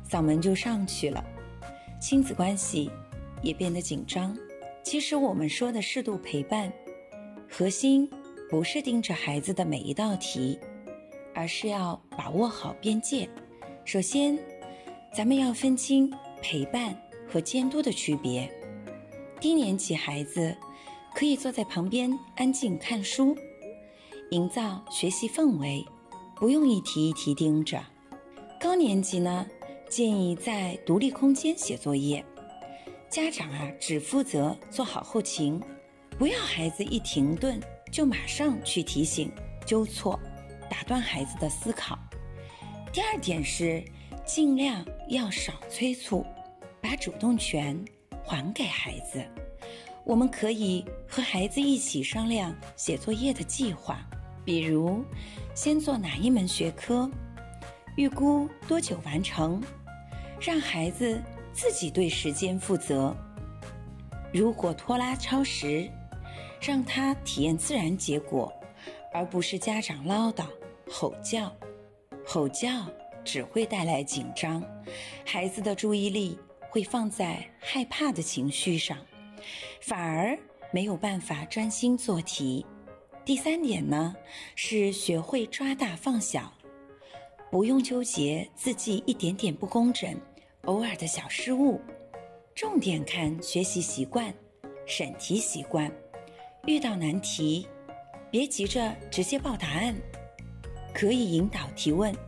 嗓门就上去了，亲子关系也变得紧张。其实我们说的适度陪伴，核心不是盯着孩子的每一道题，而是要把握好边界。首先，咱们要分清陪伴和监督的区别。低年级孩子可以坐在旁边安静看书，营造学习氛围，不用一题一题盯着。高年级呢，建议在独立空间写作业，家长只负责做好后勤，不要孩子一停顿就马上去提醒纠错，打断孩子的思考。第二点是尽量要少催促，把主动权还给孩子。我们可以和孩子一起商量写作业的计划，比如先做哪一门学科，预估多久完成，让孩子自己对时间负责。如果拖拉超时，让他体验自然结果，而不是家长唠叨吼叫。吼叫只会带来紧张，孩子的注意力会放在害怕的情绪上，反而没有办法专心做题。第三点呢，是学会抓大放小，不用纠结自己一点点不工整，偶尔的小失误，重点看学习习惯、审题习惯。遇到难题，别急着直接报答案，可以引导提问，